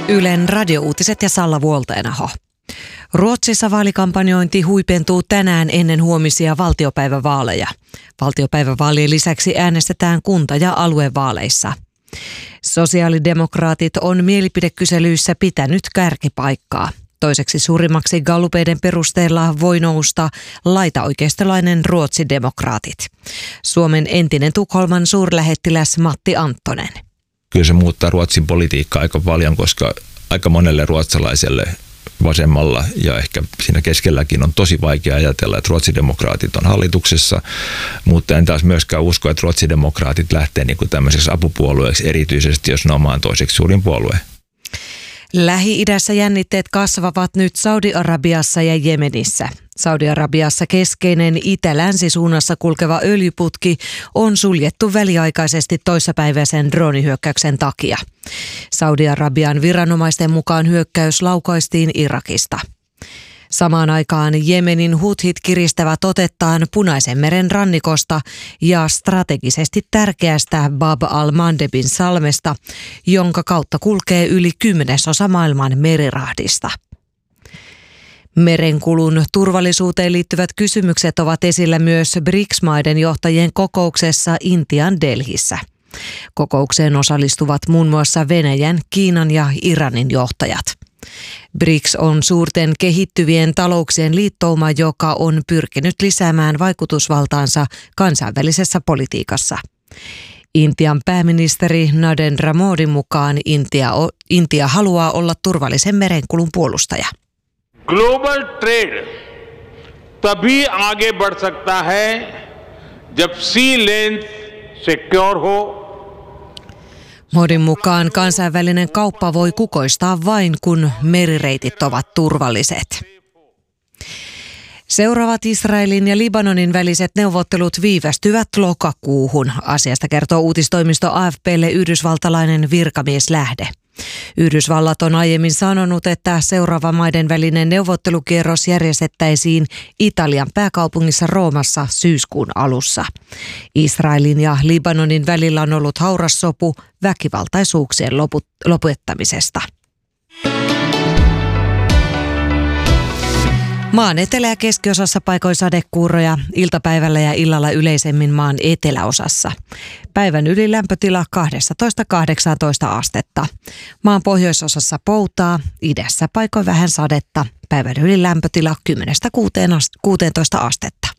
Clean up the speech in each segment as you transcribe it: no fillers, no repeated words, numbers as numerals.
Ylen radiouutiset ja Salla Vuolteenaho. Ruotsissa vaalikampanjointi huipentuu tänään ennen huomisia valtiopäivävaaleja. Valtiopäivävaalien lisäksi äänestetään kunta- ja aluevaaleissa. Sosiaalidemokraatit on mielipidekyselyissä pitänyt kärkipaikkaa. Toiseksi suurimmaksi gallupeiden perusteella voi nousta laitaoikeistolainen ruotsidemokraatit. Suomen entinen Tukholman suurlähettiläs Matti Anttonen. Kyllä se muuttaa Ruotsin politiikkaa aika paljon, koska aika monelle ruotsalaiselle vasemmalla ja ehkä siinä keskelläkin on tosi vaikea ajatella, että ruotsidemokraatit on hallituksessa, mutta en taas myöskään usko, että ruotsidemokraatit lähtee niin kuin tämmöiseksi apupuolueeksi, erityisesti jos ne omaan toiseksi suurin puolue. Lähi-idässä jännitteet kasvavat nyt Saudi-Arabiassa ja Jemenissä. Saudi-Arabiassa keskeinen itä-länsisuunnassa kulkeva öljyputki on suljettu väliaikaisesti toissapäiväisen droonihyökkäyksen takia. Saudi-Arabian viranomaisten mukaan hyökkäys laukaistiin Irakista. Samaan aikaan Jemenin huthit kiristävät otettaan Punaisen meren rannikosta ja strategisesti tärkeästä Bab al-Mandebin salmesta, jonka kautta kulkee yli 10% maailman merirahdista. Merenkulun turvallisuuteen liittyvät kysymykset ovat esillä myös BRICS-maiden johtajien kokouksessa Intian Delhissä. Kokoukseen osallistuvat muun muassa Venäjän, Kiinan ja Iranin johtajat. BRICS on suurten kehittyvien talouksien liittouma, joka on pyrkinyt lisäämään vaikutusvaltaansa kansainvälisessä politiikassa. Intian pääministeri Narendra Modin mukaan Intia haluaa olla turvallisen merenkulun puolustaja. Global trade तभी आगे बढ़ सकता है जब सी लेन सिक्योर हो. Modin mukaan kansainvälinen kauppa voi kukoistaa vain, kun merireitit ovat turvalliset. Seuraavat Israelin ja Libanonin väliset neuvottelut viivästyvät lokakuuhun. Asiasta kertoo uutistoimisto AFP:lle yhdysvaltalainen virkamieslähde. Yhdysvallat on aiemmin sanonut, että seuraava maiden välinen neuvottelukierros järjestettäisiin Italian pääkaupungissa Roomassa syyskuun alussa. Israelin ja Libanonin välillä on ollut hauras sopu väkivaltaisuuksien lopettamisesta. Maan etelä- ja keskiosassa paikoin sadekuuroja, iltapäivällä ja illalla yleisemmin maan eteläosassa. Päivän yli lämpötila 12–18 astetta. Maan pohjoisosassa poutaa, idässä paikoin vähän sadetta. Päivän yli lämpötila 10–16 astetta.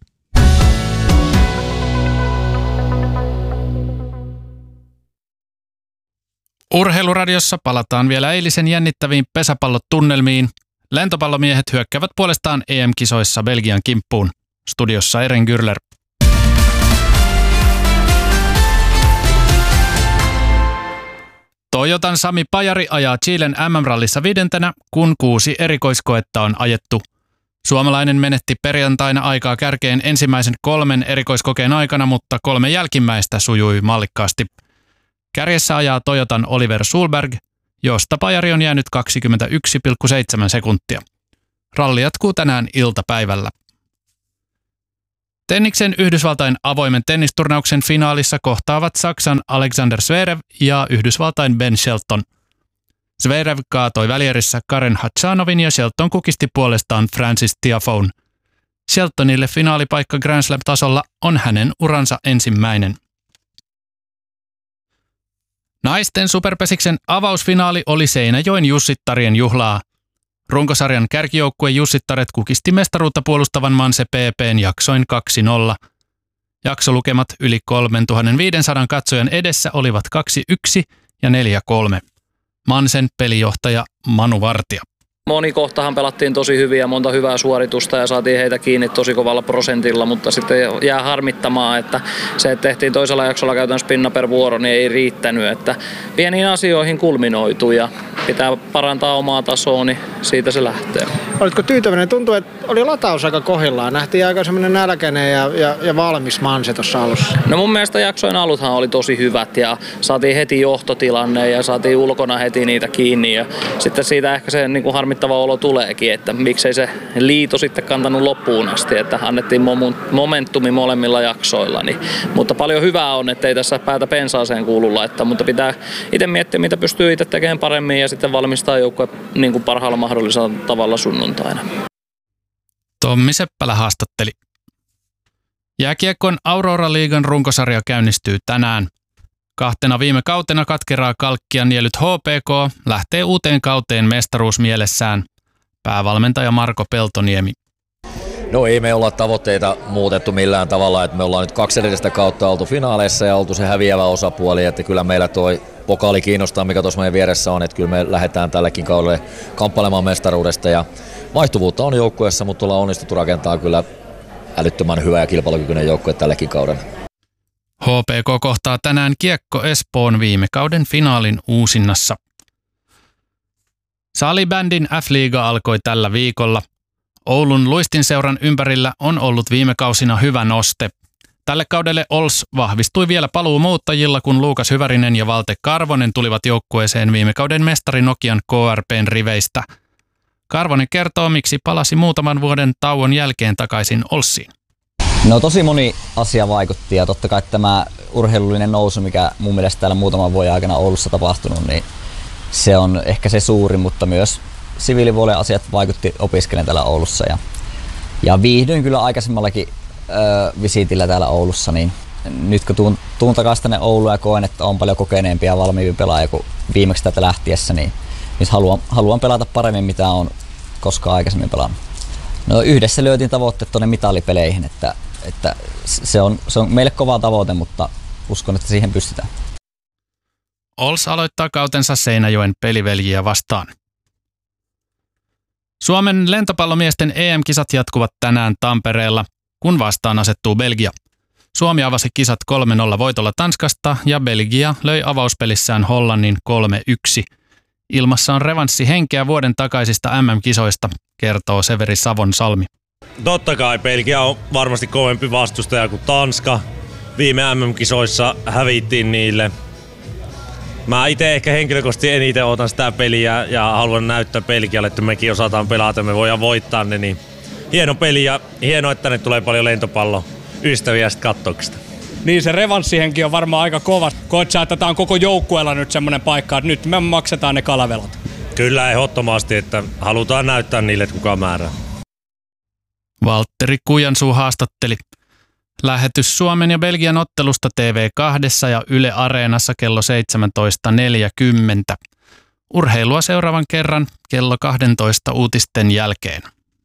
Urheiluradiossa palataan vielä eilisen jännittäviin pesäpallotunnelmiin. Lentopallomiehet hyökkäävät puolestaan EM-kisoissa Belgian kimppuun. Studiossa Eren Gürler. Toyotan Sami Pajari ajaa Chilen MM-rallissa 5., kun 6 erikoiskoetta on ajettu. Suomalainen menetti perjantaina aikaa kärkeen ensimmäisen 3 erikoiskokeen aikana, mutta 3 jälkimmäistä sujui mallikkaasti. Kärjessä ajaa Toyotan Oliver Solberg, josta Pajari on jäänyt 21,7 sekuntia. Ralli jatkuu tänään iltapäivällä. Tenniksen Yhdysvaltain avoimen tennisturnauksen finaalissa kohtaavat Saksan Alexander Zverev ja Yhdysvaltain Ben Shelton. Zverev kaatoi välierissä Karen Khachanovin ja Shelton kukisti puolestaan Francis Tiafoen. Sheltonille finaalipaikka Grand Slam-tasolla on hänen uransa ensimmäinen. Naisten superpesiksen avausfinaali oli Seinäjoen Jussittarien juhlaa. Runkosarjan kärkijoukkue Jussittaret kukisti mestaruutta puolustavan Manse PP:n jaksoin 2-0. Jaksolukemat yli 3500 katsojan edessä olivat 2-1 ja 4-3. Mansen pelijohtaja Manu Vartija. Moni kohtahan pelattiin tosi hyvin ja monta hyvää suoritusta ja saatiin heitä kiinni tosi kovalla prosentilla, mutta sitten jää harmittamaan, että se, että tehtiin toisella jaksolla käytännössä pinna per vuoro, niin ei riittänyt. Että pieniin asioihin kulminoitu ja pitää parantaa omaa tasoa, niin siitä se lähtee. Olitko tyytyväinen? Tuntuu, että oli lataus aika kohdillaan. Nähtiin aika semmoinen nälkäinen ja valmis Manse tuossa alussa. No mun mielestä jaksojen aluthan oli tosi hyvät ja saatiin heti johtotilanne ja saatiin ulkona heti niitä kiinni. Ja sitten siitä ehkä se niin kuin harmittava olo tuleekin, että miksei se liito sitten kantanut loppuun asti, että annettiin momentumi molemmilla jaksoilla. Mutta paljon hyvää on, ettei tässä päätä pensaaseen kuulu laittaa, mutta pitää itse miettiä, mitä pystyy itse tekemään paremmin ja sitten valmistaa joukkue niin kuin parhaalla mahdollisella tavalla sunnuntaina. Tommi Seppälä haastatteli. Jääkiekon Aurora-liigan runkosarja käynnistyy tänään. 2 viime kautena katkeraa kalkkia niellyt HPK lähtee uuteen kauteen mestaruusmielessään. Päävalmentaja Marko Peltoniemi. No ei me olla tavoitteita muutettu millään tavalla, että me ollaan nyt 2 edellistä kautta oltu finaaleissa ja oltu se häviävä osapuoli, että kyllä meillä toi pokaali kiinnostaa, mikä tuossa meidän vieressä on, että kyllä me lähdetään tälläkin kaudelle kamppailemaan mestaruudesta ja vaihtuvuutta on joukkueessa, mutta ollaan onnistuttu rakentaa kyllä älyttömän hyvä ja kilpailukykyinen joukkue tälläkin kaudella. HPK kohtaa tänään Kiekko Espoon viime kauden finaalin uusinnassa. Salibändin F-liiga alkoi tällä viikolla. Oulun luistinseuran ympärillä on ollut viime kausina hyvä noste. Tälle kaudelle Ols vahvistui vielä paluumuuttajilla, kun Luukas Hyvärinen ja Valte Karvonen tulivat joukkueeseen viime kauden mestari Nokian KRP:n riveistä. Karvonen kertoo, miksi palasi muutaman vuoden tauon jälkeen takaisin Olssiin. No tosi moni asia vaikutti ja totta kai tämä urheilullinen nousu, mikä mun mielestä täällä muutaman vuoden aikana Oulussa tapahtunut, niin se on ehkä se suurin, mutta myös siviilipuolen asiat vaikutti opiskelen täällä Oulussa ja viihdyin kyllä aikaisemmallakin visiitillä täällä Oulussa, niin nyt kun tuun takaisin tänne Ouluun ja koen, että on paljon kokeneempia ja valmiimpi pelaaja kuin viimeksi täältä lähtiessä, niin nyt haluan pelata paremmin mitä on koskaan aikaisemmin pelannut. No yhdessä lyötiin tavoitteet tuonne mitalipeleihin, että se on meille kova tavoite, mutta uskon, että siihen pystytään. Ols aloittaa kautensa Seinäjoen peliveljiä vastaan. Suomen lentopallomiesten EM-kisat jatkuvat tänään Tampereella, kun vastaan asettuu Belgia. Suomi avasi kisat 3-0 voitolla Tanskasta ja Belgia löi avauspelissään Hollannin 3-1. Ilmassa on revanssihenkeä vuoden takaisista MM-kisoista, kertoo Severi Savonsalmi. Totta kai Belgia on varmasti kovempi vastustaja kuin Tanska. Viime MM-kisoissa hävittiin niille. Mä itse ehkä henkilökohtaisesti eniten otan sitä peliä ja haluan näyttää Belgialle, että mekin osataan pelata ja me voidaan voittaa ne. Niin hieno peli ja hienoa, että ne tulee paljon lentopallo ystäviä kattoksista. Niin se revanssihenki on varmaan aika kova. Koet sä, että tää on koko joukkueella nyt semmonen paikka, että nyt me maksetaan ne kalavelat? Kyllä ehdottomasti, että halutaan näyttää niille, että kuka määrää. Valtteri Kujansuu haastatteli. Lähetys Suomen ja Belgian ottelusta TV2 ja Yle Areenassa kello 17.40. Urheilua seuraavan kerran kello 12 uutisten jälkeen.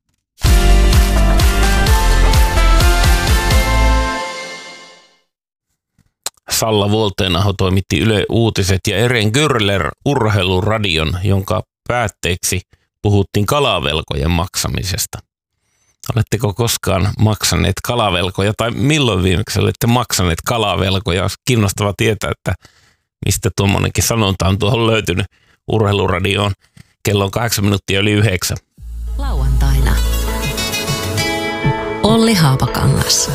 Salla Voltenaho toimitti Yle Uutiset ja Eren Gürler urheiluradion, jonka päätteeksi puhuttiin kalavelkojen maksamisesta. Oletteko koskaan maksaneet kalavelkoja tai milloin viimeksi olette maksaneet kalavelkoja? Olisi kiinnostava tietää, että mistä tuommoinenkin sanonta on tuohon löytynyt urheiluradioon. Kello on 8:08. Lauantaina. Olli Haapakangas.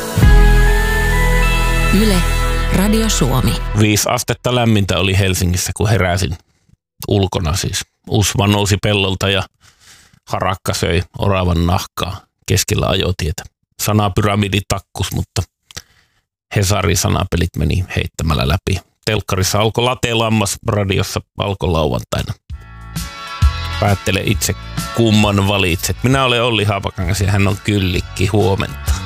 Yle Radio Suomi. 5 astetta lämmintä oli Helsingissä, kun heräsin ulkona siis. Usva nousi pellolta ja harakka söi oravan nahkaa keskellä ajotietä. Sanapyramidi takkus, mutta Hesarin sanapelit meni heittämällä läpi. Telkkarissa alkoi Late Lammas, radiossa alkoi lauantaina. Päättele itse, kumman valitset. Minä olen Olli Haapakangas ja hän on Kyllikki. Huomenta.